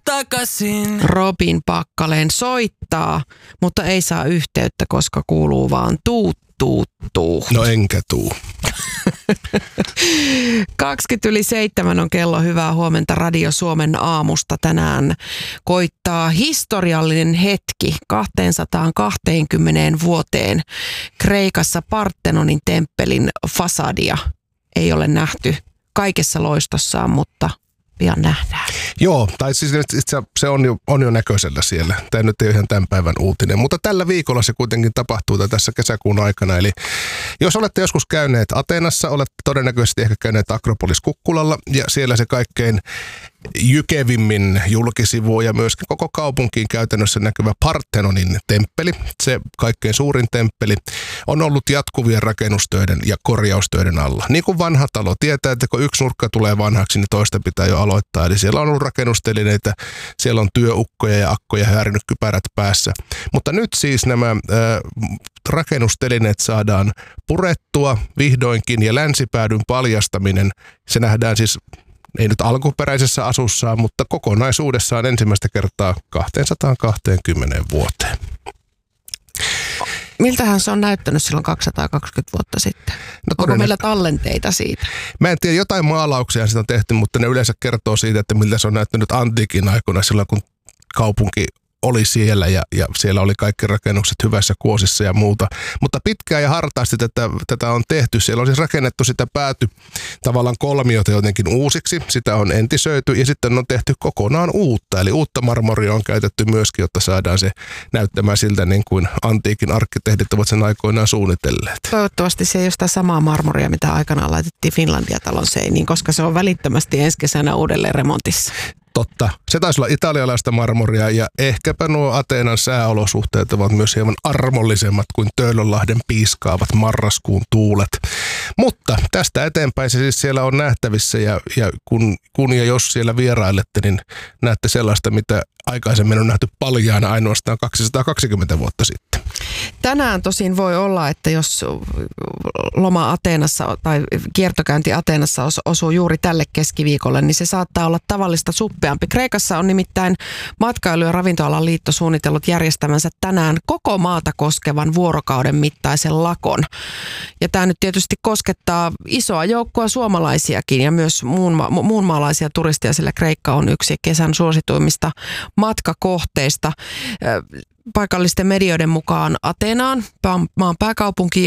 takaisin. Robin Packalén soittaa, mutta ei saa yhteyttä, koska kuuluu vaan tuut. No enkä tuu. 6:20 on kello. Hyvää huomenta Radio Suomen aamusta. Tänään koittaa historiallinen hetki 220 vuoteen. Kreikassa Partenonin temppelin fasadia ei ole nähty kaikessa loistossaan, mutta pian nähdään. Joo, tai siis se on jo näköisellä siellä. Tämä nyt ei ole ihan tämän päivän uutinen, mutta tällä viikolla se kuitenkin tapahtuu tässä kesäkuun aikana. Eli jos olette joskus käyneet Ateenassa, olette todennäköisesti ehkä käyneet Akropolis Kukkulalla ja siellä se kaikkein jykevimmin julkisivu ja myöskin koko kaupunkiin käytännössä näkyvä Partenonin temppeli, se kaikkein suurin temppeli, on ollut jatkuvien rakennustöiden ja korjaustöiden alla. Niin kuin vanha talo tietää, että kun yksi nurkka tulee vanhaksi, niin toista pitää jo aloittaa. Eli siellä on ollut rakennustelineitä, siellä on työukkoja ja akkoja häirinyt kypärät päässä. Mutta nyt siis nämä rakennustelineet saadaan purettua vihdoinkin ja länsipäädyn paljastaminen, se nähdään siis ei nyt alkuperäisessä asussaan, mutta kokonaisuudessaan ensimmäistä kertaa 220 vuoteen. Miltähän se on näyttänyt silloin 220 vuotta sitten? Onko meillä tallenteita siitä? Mä en tiedä, jotain maalauksia siitä on tehty, mutta ne yleensä kertoo siitä, että miltä se on näyttänyt antiikin aikoina silloin, kun kaupunki oli siellä ja siellä oli kaikki rakennukset hyvässä kuosissa ja muuta. Mutta pitkään ja hartaasti tätä on tehty. Siellä on siis rakennettu sitä tavallaan kolmiota jotenkin uusiksi. Sitä on entisöity ja sitten on tehty kokonaan uutta. Eli uutta marmoria on käytetty myöskin, jotta saadaan se näyttämään siltä niin kuin antiikin arkkitehdit ovat sen aikoinaan suunnitelleet. Toivottavasti se ei ole sitä samaa marmoria, mitä aikanaan laitettiin Finlandia-talon seiniin, koska se on välittömästi ensi kesänä uudelleen remontissa. Totta. Se taisi olla italialaista marmoria ja ehkäpä nuo Ateenan sääolosuhteet ovat myös hieman armollisemmat kuin Töölönlahden piiskaavat marraskuun tuulet. Mutta tästä eteenpäin se siis siellä on nähtävissä ja kun ja jos siellä vierailette, niin näette sellaista, mitä aikaisemmin on nähty paljaana ainoastaan 220 vuotta sitten. Tänään tosin voi olla, että jos loma Ateenassa tai kiertokäynti Ateenassa osuu juuri tälle keskiviikolle, niin se saattaa olla tavallista suppeampi. Kreikassa on nimittäin Matkailu- ja ravintoalan liitto suunnitellut järjestämänsä tänään koko maata koskevan vuorokauden mittaisen lakon. Ja tämä nyt tietysti koskettaa isoa joukkoa suomalaisiakin ja myös muunmaalaisia turisteja, sillä Kreikka on yksi kesän suosituimmista matkakohteista. Paikallisten medioiden mukaan Ateenaan, maan pääkaupunkiin